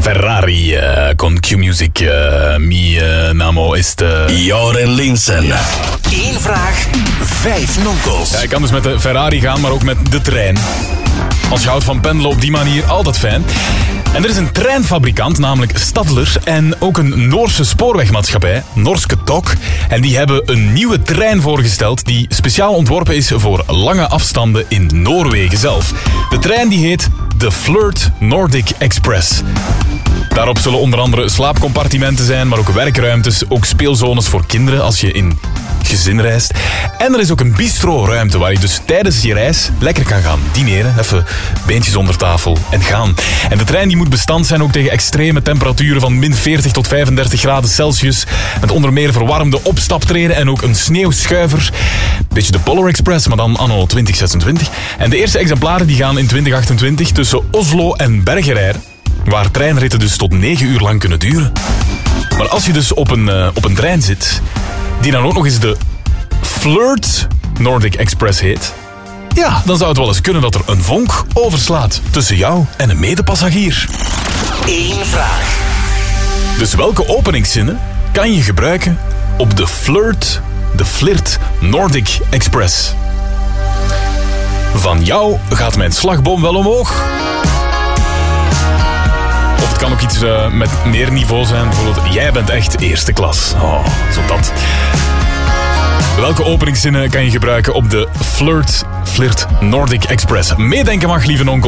Ferrari con Q-Music. Mi namo is Joren Linsen. 1 vraag, 5 nonkels. Ja, ik kan dus met de Ferrari gaan, maar ook met de trein. Als je houdt van pendelen op die manier, altijd fijn. En er is een treinfabrikant, namelijk Stadler, en ook een Noorse spoorwegmaatschappij, Norske Tog. En die hebben een nieuwe trein voorgesteld die speciaal ontworpen is voor lange afstanden in Noorwegen zelf. De trein die heet de Flirt Nordic Express. Daarop zullen onder andere slaapcompartimenten zijn, maar ook werkruimtes, ook speelzones voor kinderen als je in gezin reist. En er is ook een bistro-ruimte waar je dus tijdens je reis lekker kan gaan dineren. Even beentjes onder tafel en gaan. En de trein die moet bestand zijn ook tegen extreme temperaturen van min 40 tot 35 graden Celsius. Met onder meer verwarmde opstaptreden en ook een sneeuwschuiver. Beetje de Polar Express, maar dan anno 2026. En de eerste exemplaren die gaan in 2028 tussen Oslo en Bergen rijden. Waar treinritten dus tot 9 uur lang kunnen duren. Maar als je dus op een trein zit die dan ook nog eens de Flirt Nordic Express heet, ja, dan zou het wel eens kunnen dat er een vonk overslaat tussen jou en een medepassagier. 1 vraag. Dus welke openingszinnen kan je gebruiken op de Flirt Nordic Express? Van jou gaat mijn slagboom wel omhoog. Of het kan ook iets met meer niveau zijn. Bijvoorbeeld, jij bent echt eerste klas. Oh, zo dat. Welke openingszinnen kan je gebruiken op de Flirt Nordic Express? Meedenken mag, lieve onkel.